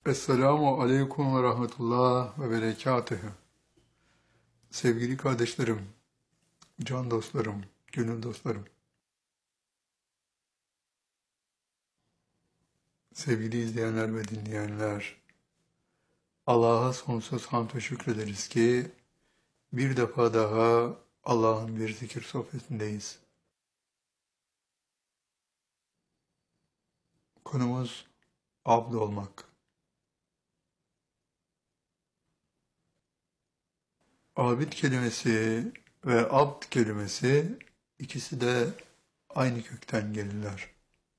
Esselamu Aleyküm ve Rahmetullah ve Berekatühü. Sevgili kardeşlerim, can dostlarım, gönül dostlarım, sevgili izleyenler ve dinleyenler, Allah'a sonsuz hamd ve şükrederiz ki bir defa daha Allah'ın bir zikir sohbetindeyiz. Konumuz abd olmak. Abid kelimesi ve abd kelimesi ikisi de aynı kökten gelirler.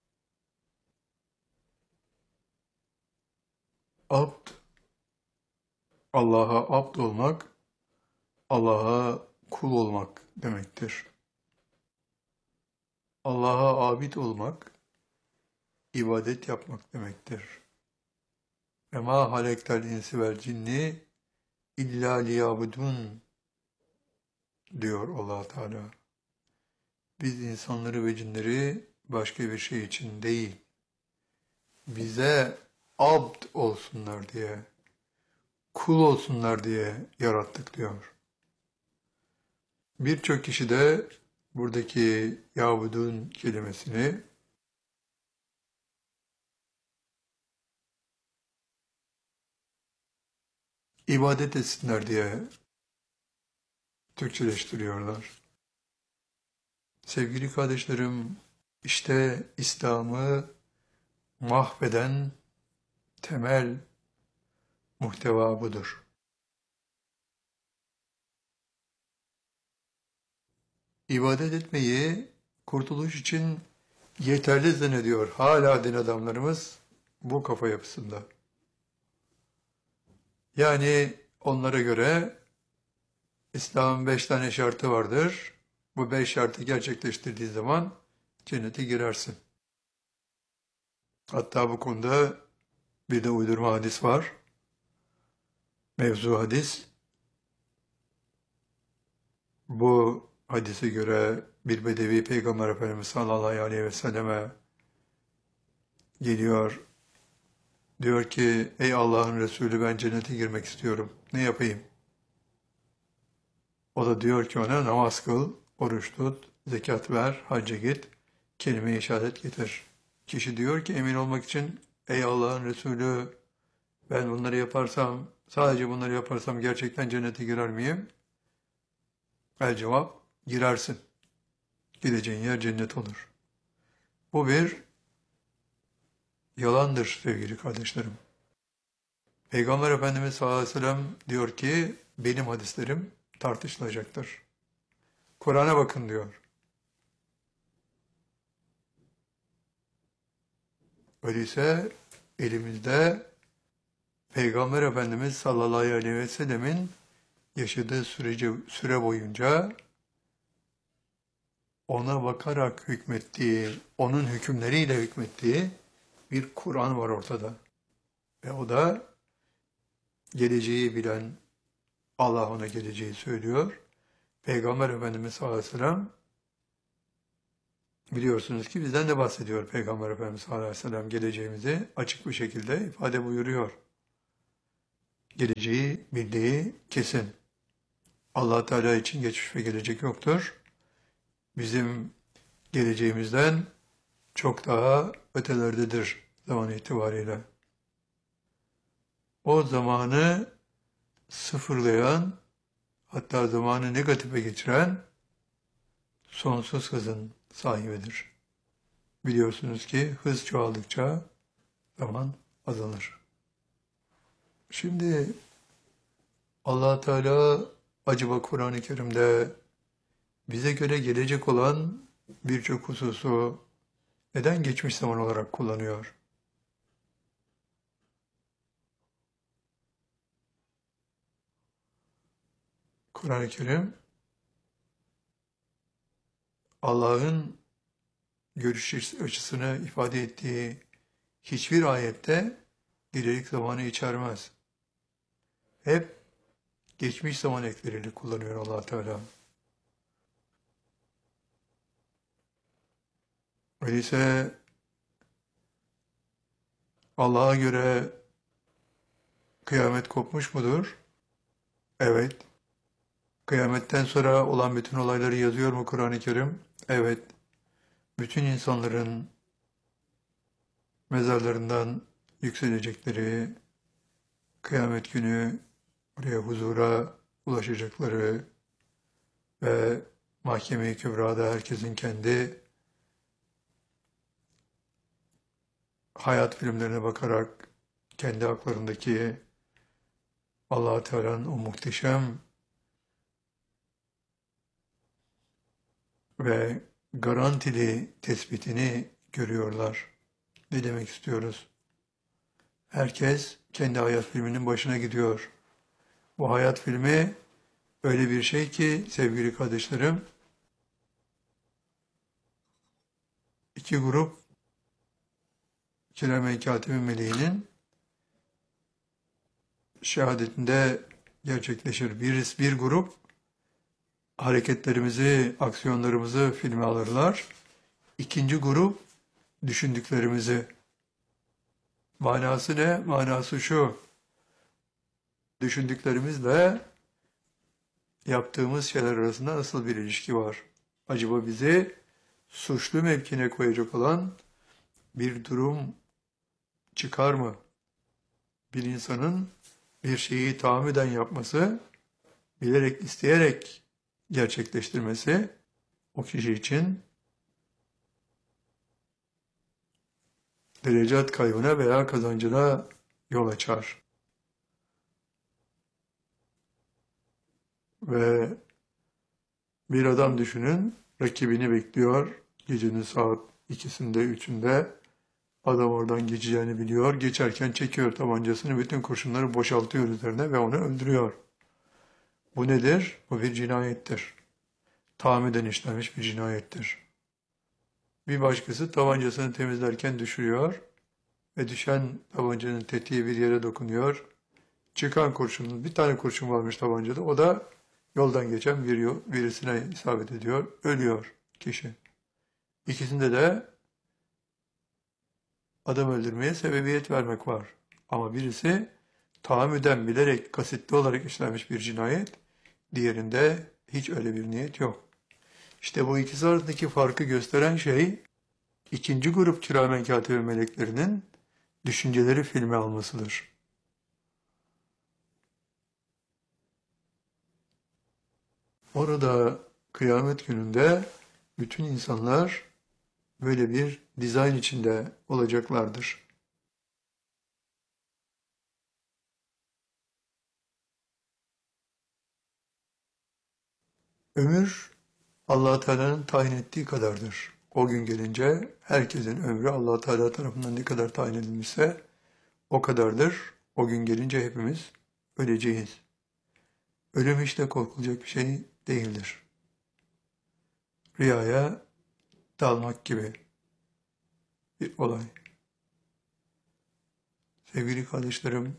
Abd, Allah'a abd olmak, Allah'a kul olmak demektir. Allah'a abid olmak, ibadet yapmak demektir. Ve ma halektel insi vel cinni illa liyabudun diyor Allah Teala. Biz insanları ve cinleri başka bir şey için değil, bize abd olsunlar diye, kul olsunlar diye yarattık diyor. Birçok kişi de buradaki yabudun kelimesini ibadet etsinler diye Türkçeleştiriyorlar. Sevgili kardeşlerim, işte İslam'ı mahveden temel muhteva budur. İbadet etmeyi kurtuluş için yeterli zannediyor hala din adamlarımız bu kafa yapısında. Yani onlara göre İslam'ın 5 tane şartı vardır. Bu 5 şartı gerçekleştirdiği zaman cennete girersin. Hatta bu konuda bir de uydurma hadis var. Mevzu hadis. Bu hadise göre bir bedevi Peygamber Efendimiz sallallahu aleyhi ve selleme geliyor. Diyor ki, ey Allah'ın Resulü ben cennete girmek istiyorum. Ne yapayım? O da diyor ki ona namaz kıl, oruç tut, zekat ver, hacca git, kelime-i şehadet getir. Kişi diyor ki emin olmak için, ey Allah'ın Resulü ben bunları yaparsam, sadece bunları yaparsam gerçekten cennete girer miyim? El cevap, girersin. Gideceğin yer cennet olur. Bu bir yalandır sevgili kardeşlerim. Peygamber Efendimiz sallallahu aleyhi ve sellem diyor ki benim hadislerim tartışılacaktır. Kur'an'a bakın diyor. Öyleyse elimizde Peygamber Efendimiz sallallahu aleyhi ve sellemin yaşadığı süre boyunca ona bakarak hükmettiği, onun hükümleriyle hükmettiği bir Kur'an var ortada. Ve o da geleceği bilen Allah ona geleceği söylüyor. Peygamber Efendimiz sallallahu aleyhi ve sellem biliyorsunuz ki bizden de bahsediyor Peygamber Efendimiz sallallahu aleyhi ve sellem geleceğimizi açık bir şekilde ifade buyuruyor. Geleceği bildiği kesin. Allah Teala için geçmiş ve gelecek yoktur. Bizim geleceğimizden çok daha ötelerdedir zaman itibariyle. O zamanı sıfırlayan, hatta zamanı negatife geçiren sonsuz hızın sahibidir. Biliyorsunuz ki hız çoğaldıkça zaman azalır. Şimdi Allah Teala acaba Kur'an-ı Kerim'de bize göre gelecek olan birçok hususu neden geçmiş zaman olarak kullanıyor? Kur'an-ı Kerim Allah'ın görüş açısını ifade ettiği hiçbir ayette ileriki zamanı içermez. Hep geçmiş zaman ekleriyle kullanıyor Allah Teala. Öyleyse Allah'a göre Kıyamet kopmuş mudur? Evet. Kıyametten sonra olan bütün olayları yazıyor mu Kur'an-ı Kerim? Evet. Bütün insanların mezarlarından yükselecekleri, kıyamet günü oraya huzura ulaşacakları ve Mahkeme-i Kübra'da herkesin kendi hayat filmlerine bakarak kendi haklarındaki Allah Teala'nın o muhteşem ve garantili tespitini görüyorlar. Ne demek istiyoruz? Herkes kendi hayat filminin başına gidiyor. Bu hayat filmi öyle bir şey ki sevgili kardeşlerim, iki grup Kiramen Katibin meleğinin şehadetinde gerçekleşir. Bir grup hareketlerimizi, aksiyonlarımızı filme alırlar. İkinci grup düşündüklerimizi. Manası ne? Manası şu. Düşündüklerimizle yaptığımız şeyler arasında nasıl bir ilişki var? Acaba bizi suçlu mevkine koyacak olan bir durum çıkar mı? Bir insanın bir şeyi tahammüden yapması, bilerek, isteyerek gerçekleştirmesi o kişi için derecat kaybına veya kazancına yol açar. Ve bir adam düşünün, rakibini bekliyor. Gecenin saat 2'sinde, 3'ünde adam oradan geçeceğini biliyor. Geçerken çekiyor tabancasını, bütün kurşunları boşaltıyor üzerine ve onu öldürüyor. Bu nedir? Bu bir cinayettir. Tahammüden işlenmiş bir cinayettir. Bir başkası tabancasını temizlerken düşürüyor ve düşen tabancanın tetiği bir yere dokunuyor. Çıkan kurşunun, bir tane kurşun varmış tabancada, o da yoldan geçen birisine isabet ediyor, ölüyor kişi. İkisinde de adam öldürmeye sebebiyet vermek var. Ama birisi tahammüden bilerek, kasıtlı olarak işlenmiş bir cinayet, diğerinde hiç öyle bir niyet yok. İşte bu ikisi arasındaki farkı gösteren şey, ikinci grup kiramen katibe meleklerinin düşünceleri filme almasıdır. Orada kıyamet gününde bütün insanlar böyle bir dizayn içinde olacaklardır. Ömür Allah Teala'nın tayin ettiği kadardır. O gün gelince herkesin ömrü Allah Teala tarafından ne kadar tayin edilmişse o kadardır. O gün gelince hepimiz öleceğiz. Ölüm hiç de korkulacak bir şey değildir. Rüyaya dalmak gibi bir olay. Sevgili kardeşlerim,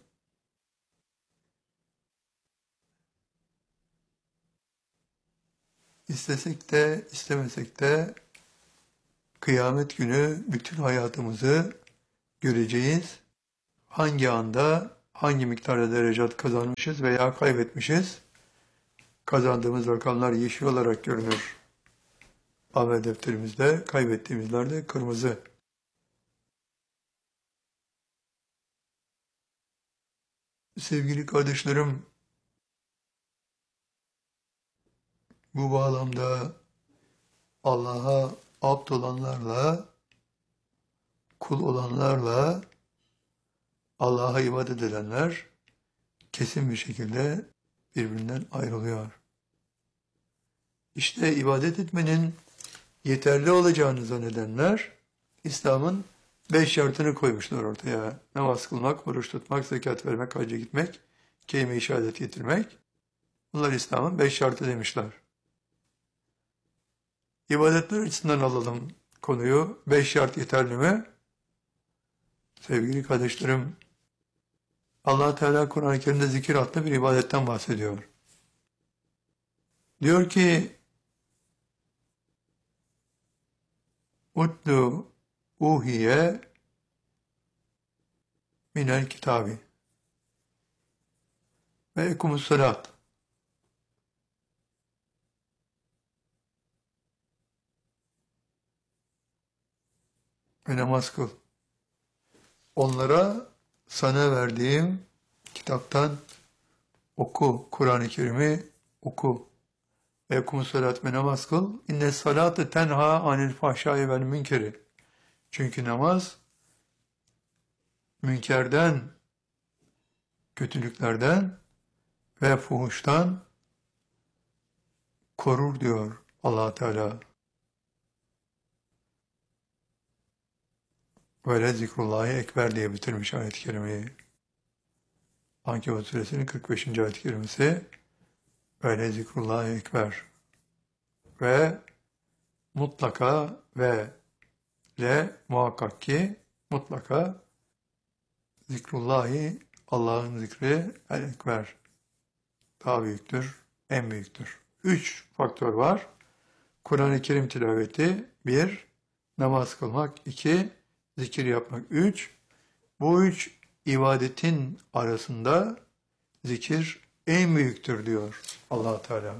istesek de istemesek de kıyamet günü bütün hayatımızı göreceğiz. Hangi anda, hangi miktarda derecat kazanmışız veya kaybetmişiz, kazandığımız rakamlar yeşil olarak görünür. Amel defterimizde, kaybettiğimizler de kırmızı. Sevgili kardeşlerim, bu bağlamda Allah'a abd olanlarla, kul olanlarla Allah'a ibadet edenler kesin bir şekilde birbirinden ayrılıyor. İşte ibadet etmenin yeterli olacağını zannedenler İslam'ın 5 şartını koymuşlar ortaya. Namaz kılmak, oruç tutmak, zekat vermek, hacca gitmek, kelime-i şehadet getirmek. Bunlar İslam'ın 5 şartı demişler. İbadetler açısından alalım konuyu. 5 şart yeterli mi? Sevgili kardeşlerim, Allah Teala Kur'an-ı Kerim'de zikir adlı bir ibadetten bahsediyor. Diyor ki, Utlu uhiye minel kitabi. ve ekumussalat ve namaz kıl. Onlara sana verdiğim kitaptan oku, Kur'an-ı Kerim'i oku. Ve ekumussalat ve namaz kıl. İnne salate tenha anil fahşai vel münkeri. Çünkü namaz münkerden, kötülüklerden ve fuhuştan korur diyor Allah Teala. Böyle zikrullahi ekber diye bitirmiş ayet-i kerimeyi. Ankebut suresinin 45. ayet-i kerimesi böyle zikrullahi ekber. Ve mutlaka ve muhakkak ki mutlaka zikrullahi Allah'ın zikri el ekber daha büyüktür, en büyüktür. 3 faktör var. Kur'an-ı Kerim tilaveti 1, namaz kılmak 2, zikir yapmak 3. Bu 3 ibadetin arasında zikir en büyüktür diyor Allah Teala.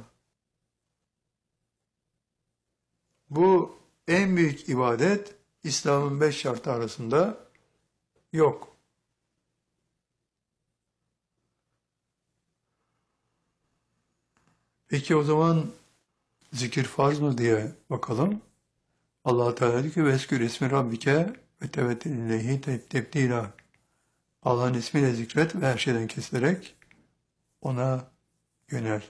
Bu en büyük ibadet İslam'ın 5 şartı arasında yok. Peki o zaman zikir farz mı diye bakalım. Allah Teala diyor ki veskür ismi rabbike ve tevekkül ileyhi tebdila. Allah'ın ismiyle zikret ve her şeyden kesilerek ona yönel.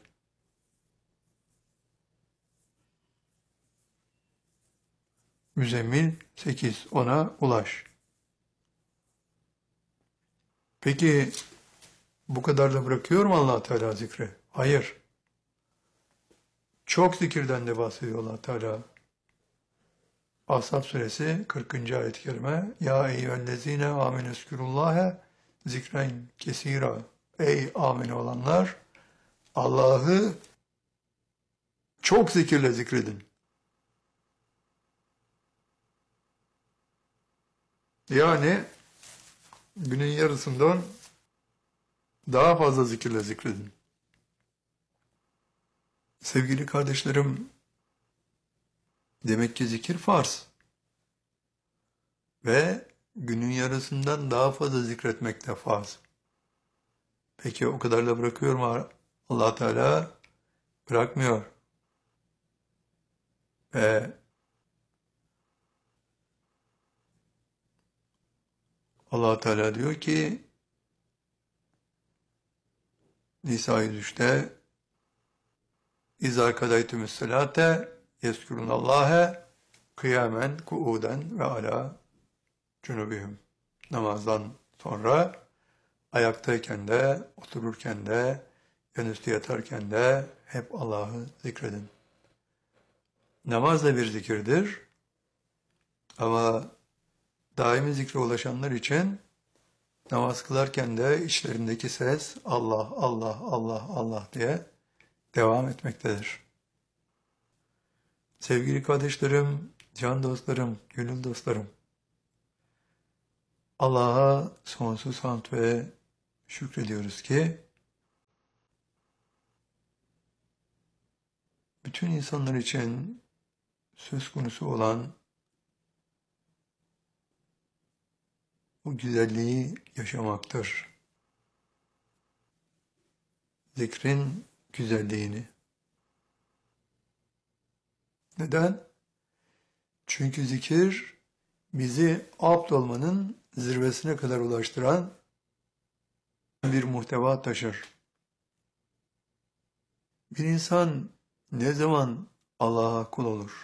Müzzemmil 8, ona ulaş. Peki bu kadar da bırakıyor mu Allah Teala zikri? Hayır. Çok zikirden de bahsediyor Allah Teala. Ahzab suresi 40. ayet-i kerime Ya eyyühellezine amenüskürullâhe zikren kesira. Ey amin olanlar Allah'ı çok zikirle zikredin. Yani günün yarısından daha fazla zikirle zikredin. Sevgili kardeşlerim, demek ki zikir farz. Ve günün yarısından daha fazla zikretmek de farz. Peki o kadar da bırakıyor mu Allah Teala? Bırakmıyor. Ve Allah Teala diyor ki Nisa 103'te İzâ kadaytümüs selâte yezkurunallâhe kıyamen kuuden ve alâ cunubihim. Namazdan sonra ayaktayken de, otururken de, yanüstü yatarken de hep Allah'ı zikredin. Namaz da bir zikirdir. Ama daimi zikre ulaşanlar için namaz kılarken de içlerindeki ses Allah, Allah, Allah, Allah diye devam etmektedir. Sevgili kardeşlerim, can dostlarım, gönül dostlarım, Allah'a sonsuz hamd ve şükrediyoruz ki bütün insanlar için söz konusu olan bu güzelliği yaşamaktır. Zikrin güzelliğini. Neden? Çünkü zikir bizi abd olmanın zirvesine kadar ulaştıran bir muhteva taşır. Bir insan ne zaman Allah'a kul olur?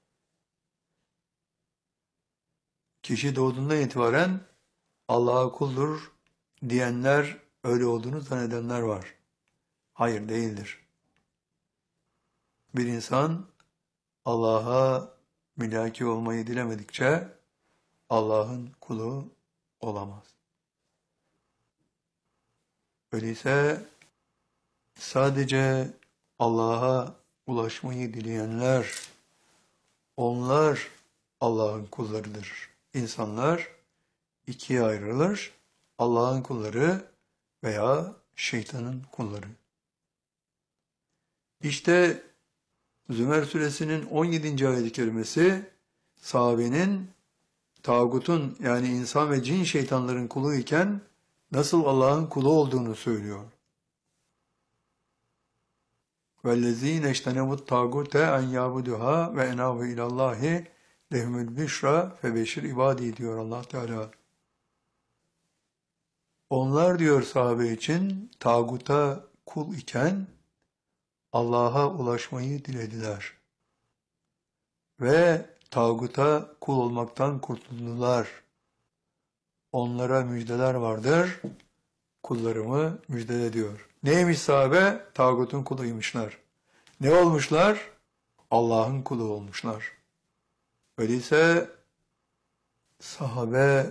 Kişi doğduğundan itibaren Allah'a kuldur diyenler, öyle olduğunu zannedenler var. Hayır, değildir. Bir insan Allah'a mülaki olmayı dilemedikçe Allah'ın kulu olamaz. Öyleyse sadece Allah'a ulaşmayı dileyenler, onlar Allah'ın kullarıdır. İnsanlar ikiye ayrılır. Allah'ın kulları veya şeytanın kulları. İşte Zümer suresinin 17. ayet-i kerimesi sahabenin tağutun yani insan ve cin şeytanların kulu iken nasıl Allah'ın kulu olduğunu söylüyor. وَالَّذ۪ينَ اَجْتَنَبُوا الطَّاغُوتَ اَنْ يَعْبُدُهَا وَاَنَابُوا اِلَى اللّٰهِ لَهُمُ الْبِشْرَى فَبَشِّرْ ibadi diyor Allah Teala. Onlar diyor sahabe için tağuta kul iken Allah'a ulaşmayı dilediler. Ve tağuta kul olmaktan kurtuldular. Onlara müjdeler vardır. Kullarımı müjdele diyor. Neymiş sahabe? Tağutun kuluymuşlar. Ne olmuşlar? Allah'ın kulu olmuşlar. Öyleyse sahabe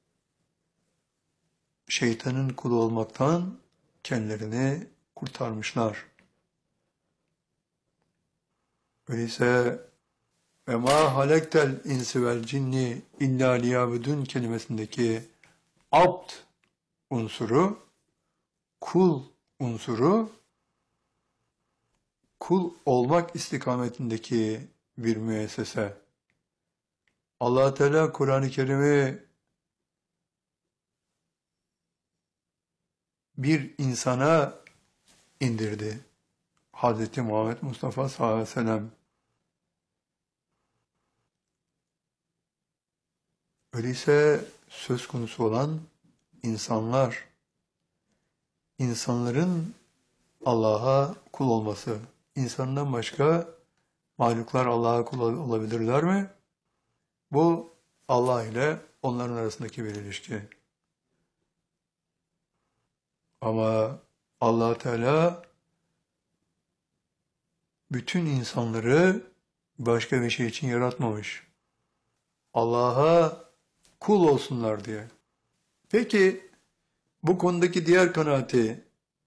şeytanın kulu olmaktan kendilerini kurtarmışlar. Öyleyse ve ma halektel insi vel cinni illa liyabudun kelimesindeki abd unsuru, kul unsuru, kul olmak istikametindeki bir müessese. Allah Teala Kur'an-ı Kerim'i bir insana indirdi. Hz. Muhammed Mustafa sallallahu aleyhi ve sellem. Öyleyse söz konusu olan insanlar, insanların Allah'a kul olması, insandan başka mahluklar Allah'a kul olabilirler mi? Bu Allah ile onların arasındaki bir ilişki. Ama Allah Teala bütün insanları başka bir şey için yaratmamış. Allah'a kul olsunlar diye. Peki bu konudaki diğer kanaati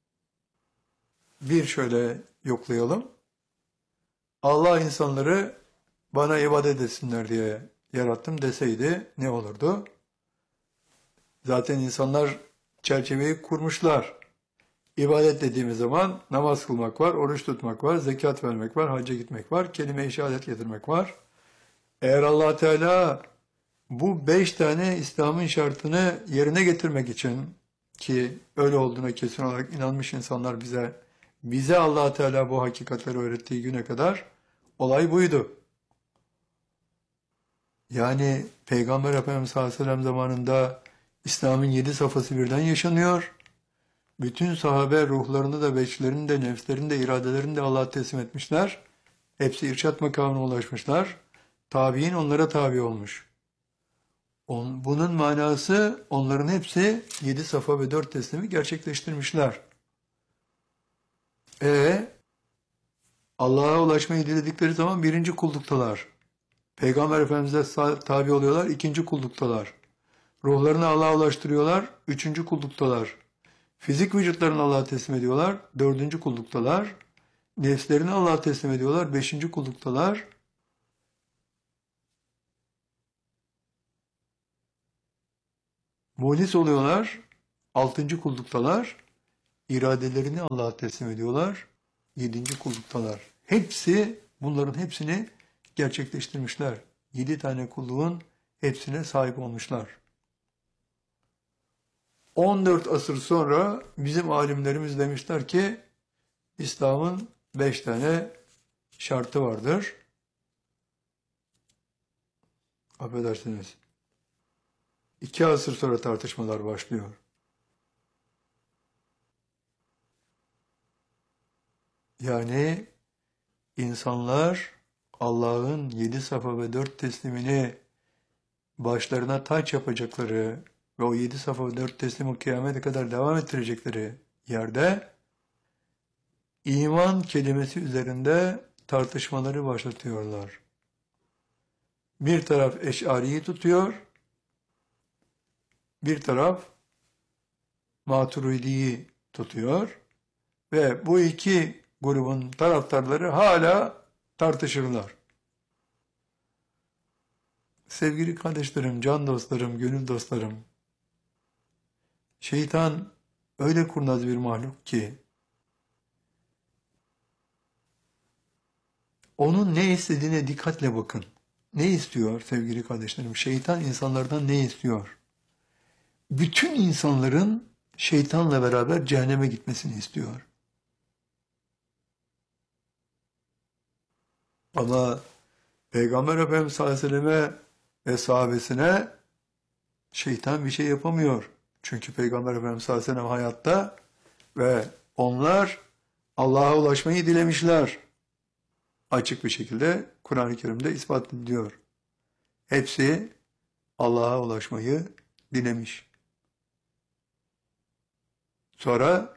bir şöyle yoklayalım. Allah insanları bana ibadet etsinler diye yarattım deseydi ne olurdu? Zaten insanlar çerçeveyi kurmuşlar. İbadet dediğimiz zaman namaz kılmak var, oruç tutmak var, zekat vermek var, hacca gitmek var, kelime-i şehadet getirmek var. Eğer Allah Teala bu 5 tane İslam'ın şartını yerine getirmek için ki öyle olduğuna kesin olarak inanmış insanlar bize Allah Teala bu hakikatleri öğrettiği güne kadar olay buydu. Yani Peygamber Efendimiz sallallahu aleyhi ve sellem zamanında İslam'ın 7 safhası birden yaşanıyor. Bütün sahabe ruhlarını da, beşlerini de, nefslerini de, iradelerini de Allah'a teslim etmişler. Hepsi irşat makamına ulaşmışlar. Tabi'in onlara tabi olmuş. Bunun manası onların hepsi 7 safa ve 4 teslimi gerçekleştirmişler. Allah'a ulaşmayı diledikleri zaman birinci kulluktalar. Peygamber Efendimiz'e tabi oluyorlar, ikinci kulluktalar. Ruhlarını Allah'a ulaştırıyorlar, üçüncü kulluktalar. Fizik vücutlarını Allah'a teslim ediyorlar, dördüncü kulluktalar. Nefslerini Allah'a teslim ediyorlar, beşinci kulluktalar. Muhlis oluyorlar, altıncı kulluktalar. İradelerini Allah'a teslim ediyorlar, yedinci kulluktalar. Bunların hepsini gerçekleştirmişler. 7 tane kulluğun hepsine sahip olmuşlar. 14 asır sonra bizim alimlerimiz demişler ki İslam'ın 5 tane şartı vardır. Affedersiniz. 2 asır sonra tartışmalar başlıyor. Yani insanlar Allah'ın 7 safa ve 4 teslimini başlarına taç yapacakları ve o 7 safa ve 4 teslimi kıyamete kadar devam ettirecekleri yerde iman kelimesi üzerinde tartışmaları başlatıyorlar. Bir taraf Eş'ari'yi tutuyor, bir taraf Maturidi'yi tutuyor ve bu iki grubun taraftarları hala tartışırlar. Sevgili kardeşlerim, can dostlarım, gönül dostlarım, şeytan öyle kurnaz bir mahluk ki onun ne istediğine dikkatle bakın. Ne istiyor sevgili kardeşlerim? Şeytan insanlardan ne istiyor? Bütün insanların şeytanla beraber cehenneme gitmesini istiyor. Ama Peygamber Efendimiz sallallahu aleyhi ve selleme ve sahabesine şeytan bir şey yapamıyor. Çünkü Peygamber Efendimiz sallallahu aleyhi ve sellem hayatta ve onlar Allah'a ulaşmayı dilemişler. Açık bir şekilde Kur'an-ı Kerim'de ispat ediliyor. Hepsi Allah'a ulaşmayı dilemiş. Sonra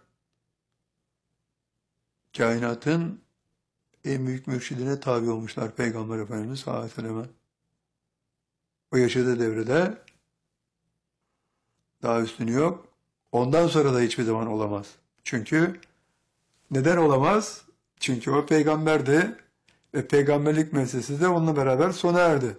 kainatın en büyük mürşidine tabi olmuşlar Peygamber Efendimiz sallallahu aleyhi ve selleme. O yaşadığı devrede daha üstünü yok. Ondan sonra da hiçbir zaman olamaz. Çünkü neden olamaz? Çünkü o peygamberdi ve peygamberlik meselesi de onunla beraber sona erdi.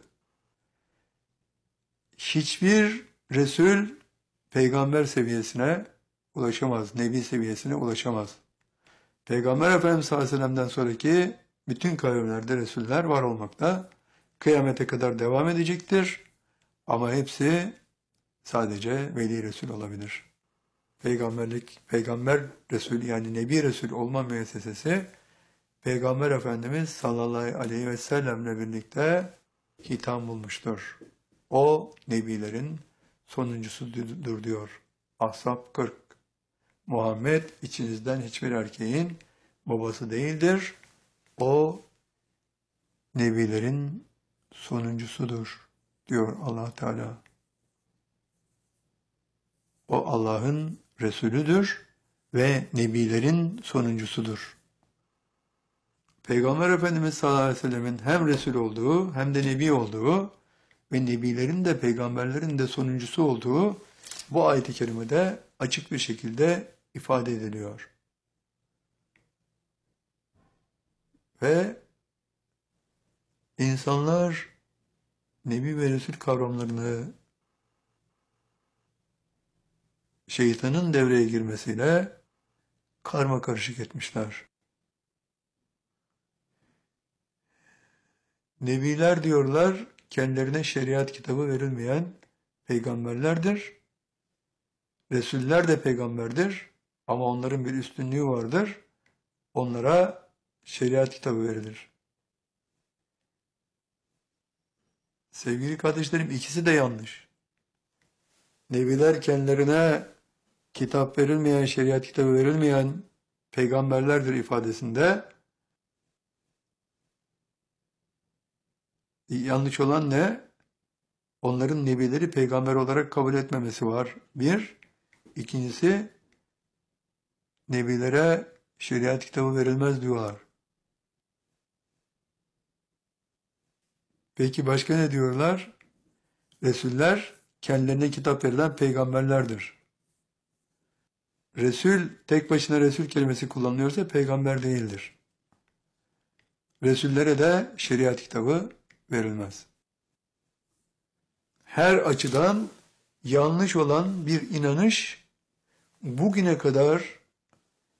Hiçbir Resul peygamber seviyesine ulaşamaz, nebi seviyesine ulaşamaz. Peygamber Efendimiz sallallahu aleyhi ve sellem'den sonraki bütün kavimlerde Resuller var olmakta. Kıyamete kadar devam edecektir. Ama hepsi sadece veli Resul olabilir. Peygamber Resul yani Nebi Resul olma müessesesi Peygamber Efendimiz sallallahu aleyhi ve sellemle birlikte hitam bulmuştur. O Nebilerin sonuncusudur diyor. Ahzab 40. Muhammed içinizden hiçbir erkeğin babası değildir. O Nebilerin sonuncusudur diyor Allah Teala. O Allah'ın Resulüdür ve Nebilerin sonuncusudur. Peygamber Efendimiz sallallahu aleyhi ve sellemin hem Resul olduğu hem de Nebi olduğu ve Nebilerin de peygamberlerin de sonuncusu olduğu bu ayet-i kerimede açık bir şekilde ifade ediliyor. Ve insanlar Nebi ve Resul kavramlarını şeytanın devreye girmesiyle karma karışık etmişler. Nebiler diyorlar, kendilerine şeriat kitabı verilmeyen peygamberlerdir. Resuller de peygamberdir ama onların bir üstünlüğü vardır. Onlara şeriat kitabı verilir. Sevgili kardeşlerim, ikisi de yanlış. Nebiler kendilerine kitap verilmeyen, şeriat kitabı verilmeyen peygamberlerdir ifadesinde yanlış olan ne? Onların nebileri peygamber olarak kabul etmemesi var. Bir. İkincisi, nebilere şeriat kitabı verilmez diyorlar. Peki başka ne diyorlar? Resuller kendilerine kitap verilen peygamberlerdir. Resul, tek başına Resul kelimesi kullanılıyorsa peygamber değildir. Resullere de şeriat kitabı verilmez. Her açıdan yanlış olan bir inanış bugüne kadar